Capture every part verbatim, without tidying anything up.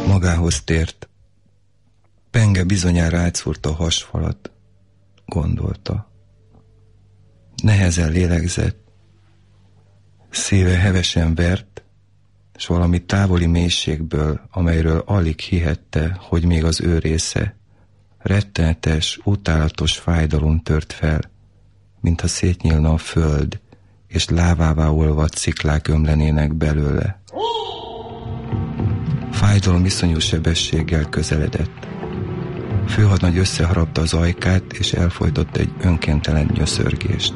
Magához tért. Penge bizonyára átszúrta a hasfalat, gondolta. Nehezen lélegzett, szíve hevesen vert, s valami távoli mélységből, amelyről alig hihette, hogy még az ő része, rettenetes, utálatos fájdalom tört fel, mintha szétnyílna a föld, és lávává olvadt sziklák ömlenének belőle. Fájdalom iszonyú sebességgel közeledett. Főhadnagy összeharapta az ajkát, és elfojtott egy önkéntelen nyöszörgést.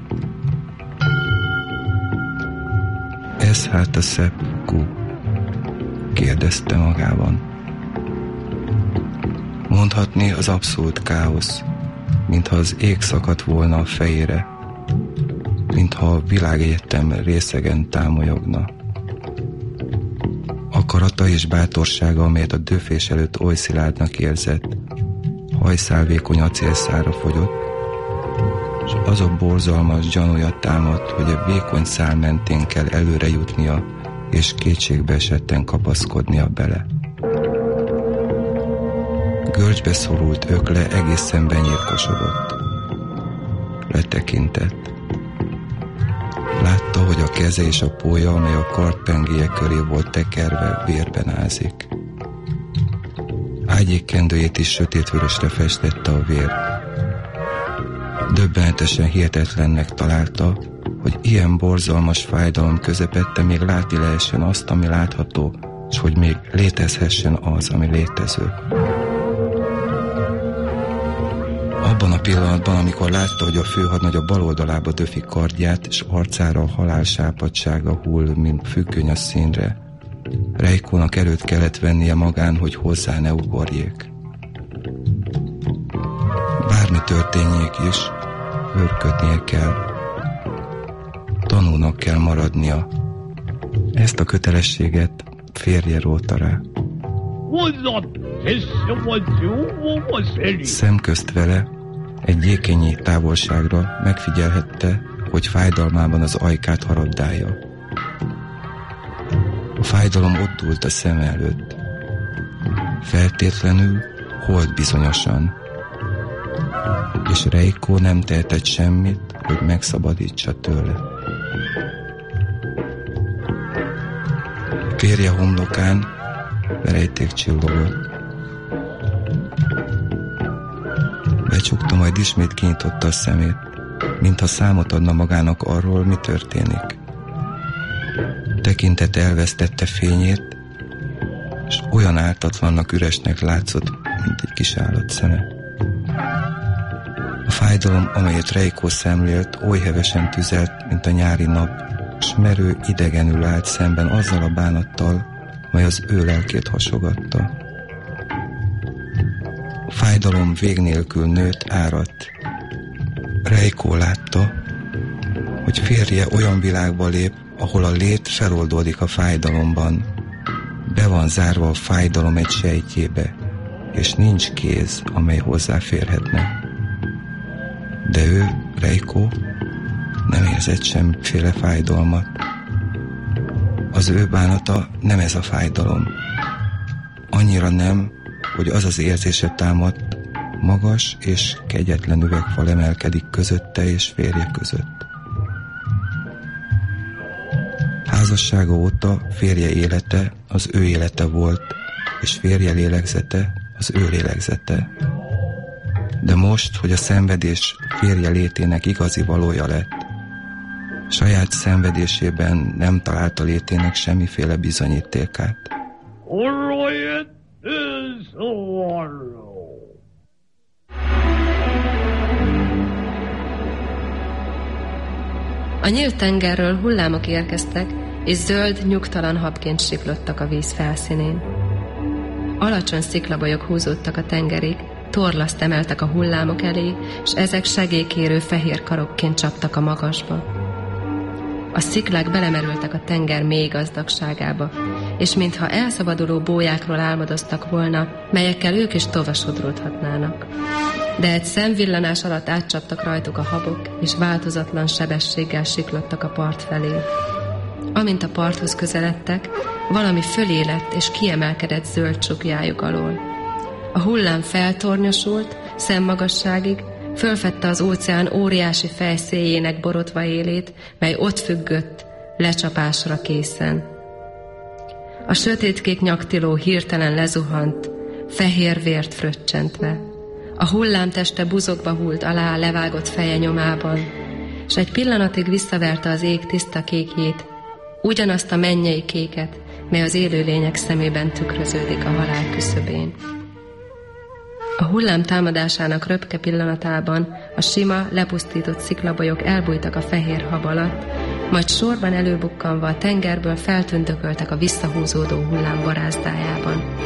Ez hát a Sepp-ku? Kérdezte magában. Mondhatni az abszolút káosz, mintha az ég szakadt volna a fejére, mintha a világegyetem részegen támolyogna. Akarata és bátorsága, amelyet a döfés előtt oly szilárdnak érzett, hajszálvékony acélszára fogyott, és az a borzalmas gyanúja támadt, hogy a vékony szál mentén kell előre jutnia, és kétségbe esetten kapaszkodnia bele. Görcsbe szorult ökle egészen benyírkosodott. Letekintett. Látta, hogy a keze és a pólya, amely a kardpengéje köré volt tekerve, vérben ázik. Ágyékkendőjét is sötétvörösre festette a vér. Döbbenetesen hihetetlennek találta, hogy ilyen borzalmas fájdalom közepette még látni lehessen azt, ami látható, és hogy még létezhessen az, ami létező. Abban a pillanatban, amikor látta, hogy a főhadnagy a bal oldalába döfi kardját, és arcára a halálsápadtsága hull, mint függöny a színre, Reikónak előtt kellett vennie magán, hogy hozzá ne ugorjék. Bármi történjék is, őrködnie kell. Tanúnak kell maradnia. Ezt a kötelességet férje róta rá. Szemközt vele, egy gyékényi távolságra megfigyelhette, hogy fájdalmában az ajkát harabdálja. A fájdalom ott dúlt a szem előtt. Feltétlenül, holt bizonyosan. És Reikó nem tehetett semmit, hogy megszabadítsa tőle. Férje homlokán verejték csillogott. Becsukta, majd ismét kinyitotta a szemét, mintha számot adna magának arról, mi történik. Tekintete elvesztette fényét, és olyan ártatlannak, üresnek látszott, mint egy kis állat szeme. A fájdalom, amelyet Reikó szemlélt, oly hevesen tüzelt, mint a nyári nap, s merő, idegenül állt szemben azzal a bánattal, mely az ő lelkét hasogatta. A fájdalom vég nélkül nőtt, áradt. Reikó látta, hogy férje olyan világba lép, ahol a lét feloldódik a fájdalomban. Be van zárva a fájdalom egy sejtjébe, és nincs kéz, amely hozzáférhetne. De ő, Reikó, nem érzett semmiféle fájdalmat. Az ő bánata nem ez a fájdalom. Annyira nem, hogy az az érzése támadt, magas és kegyetlen üvegfal emelkedik közötte és férje között. Házassága óta férje élete az ő élete volt, és férje lélegzete az ő lélegzete. De most, hogy a szenvedés férje létének igazi valója lett, saját szenvedésében nem találta létének semmiféle bizonyítékát. A nyílt tengerről hullámok érkeztek, és zöld, nyugtalan habként siklottak a víz felszínén. Alacsony sziklabolyok húzódtak a tengerig, torlaszt emeltek a hullámok elé, és ezek segélykérő fehér karokként csaptak a magasba. A sziklák belemerültek a tenger mély gazdagságába, és mintha elszabaduló bójákról álmodoztak volna, melyekkel ők is tovasodródhatnának. De egy szemvillanás alatt átcsaptak rajtuk a habok, és változatlan sebességgel siklottak a part felé. Amint a parthoz közeledtek, valami fölé lett és kiemelkedett zöld csukjájuk alól. A hullám feltornyosult, szemmagasságig, fölfedte az óceán óriási fejszéjének borotva élét, mely ott függött, lecsapásra készen. A sötétkék nyaktiló hirtelen lezuhant, fehér vért fröccsentve. A hullám teste buzogva hult alá a levágott feje nyomában, s egy pillanatig visszaverte az ég tiszta kékjét, ugyanazt a mennyei kéket, mely az élőlények szemében tükröződik a halál küszöbén. A hullám támadásának röpke pillanatában a sima, lepusztított sziklabolyok elbújtak a fehér hab alatt, majd sorban előbukkanva a tengerből feltündököltek a visszahúzódó hullám barázdájában.